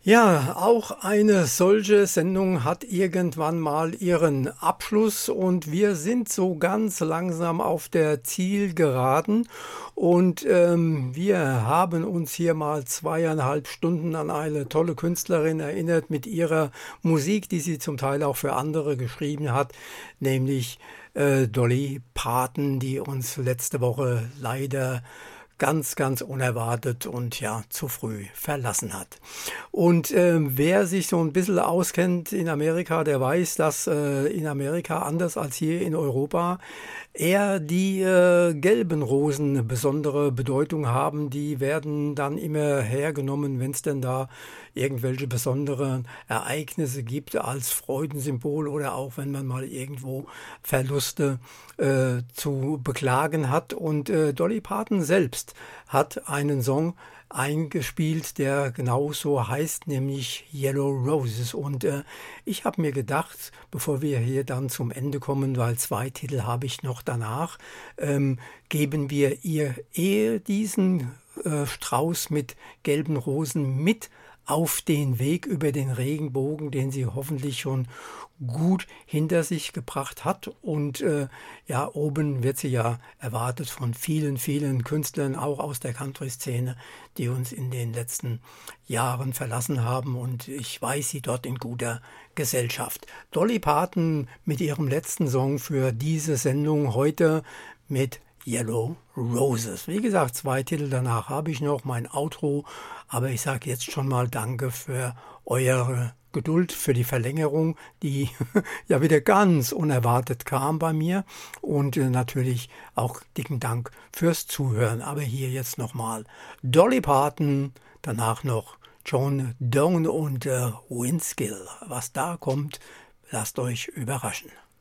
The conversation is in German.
Ja, auch eine solche Sendung hat irgendwann mal ihren Abschluss und wir sind so ganz langsam auf der Zielgeraden und wir haben uns hier mal 2,5 Stunden an eine tolle Künstlerin erinnert mit ihrer Musik, die sie zum Teil auch für andere geschrieben hat, nämlich Dolly Parton, die uns letzte Woche leider ganz unerwartet und ja, zu früh verlassen hat. Und wer sich so ein bisschen auskennt in Amerika, der weiß, dass in Amerika anders als hier in Europa eher die gelben Rosen eine besondere Bedeutung haben. Die werden dann immer hergenommen, wenn es denn da irgendwelche besonderen Ereignisse gibt als Freudensymbol oder auch wenn man mal irgendwo Verluste zu beklagen hat. Und Dolly Parton selbst hat einen Song eingespielt, der genauso heißt, nämlich Yellow Roses. Und ich habe mir gedacht, bevor wir hier dann zum Ende kommen, weil 2 Titel habe ich noch danach, geben wir ihr eher diesen Strauß mit gelben Rosen mit auf den Weg über den Regenbogen, den sie hoffentlich schon gut hinter sich gebracht hat. Und ja, oben wird sie ja erwartet von vielen Künstlern, auch aus der Country-Szene, die uns in den letzten Jahren verlassen haben. Und ich weiß sie dort in guter Gesellschaft. Dolly Parton mit ihrem letzten Song für diese Sendung heute mit Yellow Roses. Wie gesagt, 2 Titel danach habe ich noch, mein Outro, aber ich sage jetzt schon mal Danke für eure Geduld, für die Verlängerung, die ja wieder ganz unerwartet kam bei mir und natürlich auch dicken Dank fürs Zuhören. Aber hier jetzt nochmal Dolly Parton, danach noch John Donne und Winskill. Was da kommt, lasst euch überraschen.